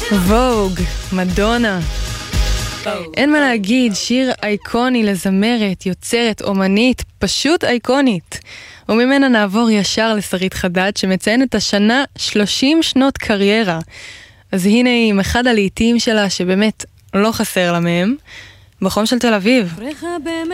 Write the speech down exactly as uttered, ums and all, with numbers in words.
ווג, מדונה. אין מה להגיד, שיר אייקוני לזמרת, יוצרת, אומנית, פשוט אייקונית. וממנה נעבור ישר לשרית חדד שמציין את השנה שלושים שנות קריירה. אז הנה עם אחד הלעיתים שלה שבאמת לא חסר לה מהם, בחום של תל אביב.